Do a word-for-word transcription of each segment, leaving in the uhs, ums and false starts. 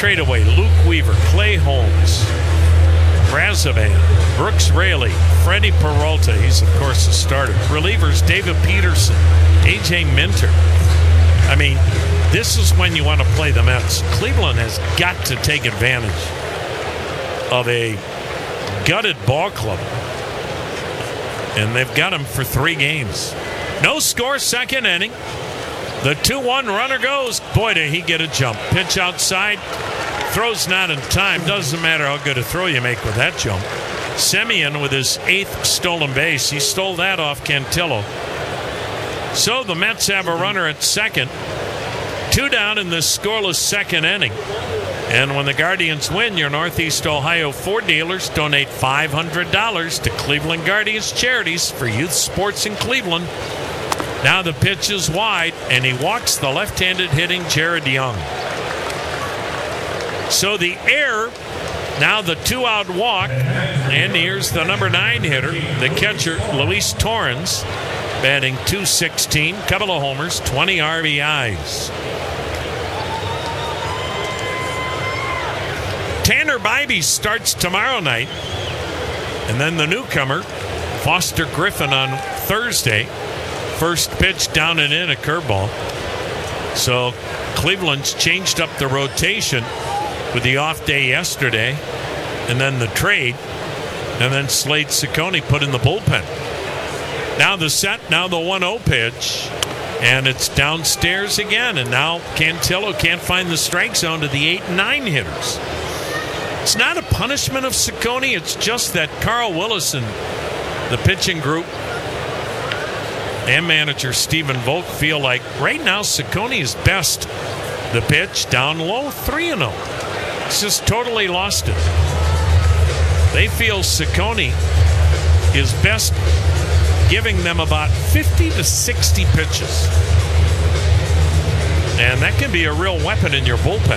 trade away Luke Weaver, Clay Holmes, Brazovan, Brooks Raley, Freddie Peralta. He's, of course, the starter. Relievers, David Peterson, A J Minter. I mean, this is when you want to play the Mets. Cleveland has got to take advantage of a gutted ball club. And they've got him for three games. No score, second inning. The two one runner goes. Boy, did he get a jump. Pitch outside. Throws not in time. Doesn't matter how good a throw you make with that jump. Semien with his eighth stolen base. He stole that off Cantillo. So the Mets have a runner at second. Two down in this scoreless second inning. And when the Guardians win, your Northeast Ohio Ford dealers donate five hundred dollars to Cleveland Guardians Charities for youth sports in Cleveland. Now the pitch is wide, and he walks the left-handed hitting Jared Young. So the air, now the two-out walk, and here's the number nine hitter, the catcher, Luis Torrens, batting two sixteen, couple of homers, twenty R B Is. Tanner Bybee starts tomorrow night, and then the newcomer, Foster Griffin, on Thursday. First pitch down and in, a curveball. So Cleveland's changed up the rotation with the off day yesterday, and then the trade, and then Slade Ciccone put in the bullpen. Now the set, now the one oh pitch, and it's downstairs again, and now Cantillo can't find the strike zone to the eight and nine hitters. It's not a punishment of Ciccone, it's just that Carl Willis and the pitching group and manager Stephen Volk feel like right now Ciccone is best. The pitch down low, three and oh. It's just totally lost it. They feel Ciccone is best giving them about fifty to sixty pitches. And that can be a real weapon in your bullpen.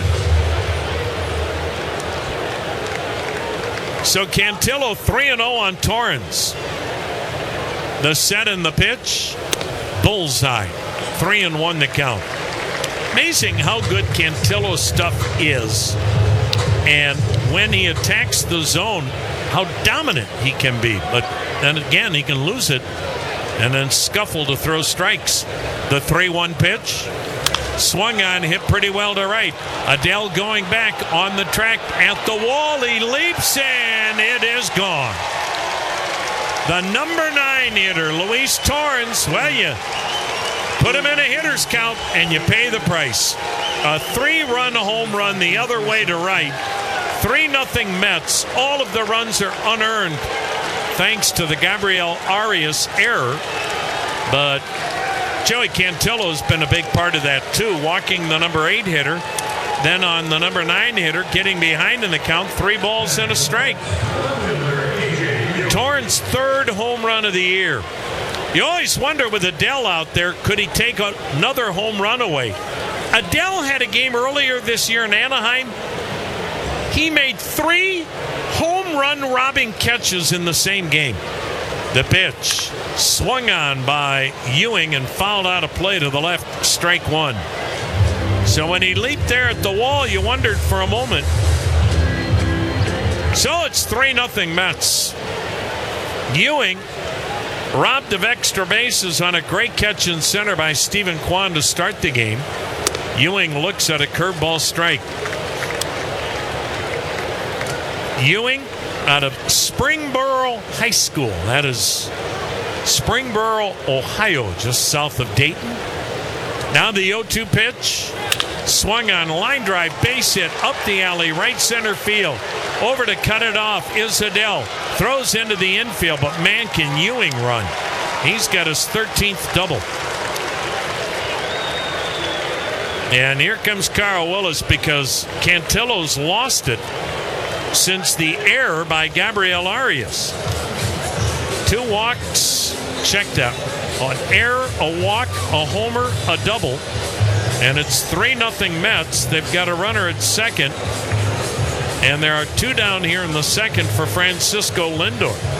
So Cantillo three and oh on Torrens. The set and the pitch, bullseye. three and one to count. Amazing how good Cantillo's stuff is. And when he attacks the zone, how dominant he can be. But then again, he can lose it and then scuffle to throw strikes. The three one pitch, swung on, hit pretty well to right. Adell going back on the track at the wall. He leaps and it is gone. The number nine hitter, Luis Torrens, well, you put him in a hitter's count and you pay the price. A three-run home run the other way to right. three nothing Mets. All of the runs are unearned thanks to the Gabriel Arias error. But Joey Cantillo has been a big part of that too, walking the number eight hitter. Then on the number nine hitter, getting behind in the count, three balls and a strike. Torrens' third home run of the year. You always wonder with Adell out there, could he take another home run away? Adell had a game earlier this year in Anaheim. He made three home run robbing catches in the same game. The pitch swung on by Ewing and fouled out of play to the left, strike one. So when he leaped there at the wall, you wondered for a moment. So it's three nothing Mets. Ewing robbed of extra bases on a great catch in center by Stephen Kwan to start the game. Ewing looks at a curveball strike. Ewing out of Springboro High School. That is Springboro, Ohio, just south of Dayton. Now the oh two pitch. Swung on, line drive, base hit, up the alley, right center field. Over to cut it off is Adell. Throws into the infield, but man, can Ewing run. He's got his thirteenth double. And here comes Carl Willis because Cantillo's lost it since the error by Gabriel Arias. Two walks, check that. An error, a walk, a homer, a double. And it's three nothing Mets. They've got a runner at second. And there are two down here in the second for Francisco Lindor.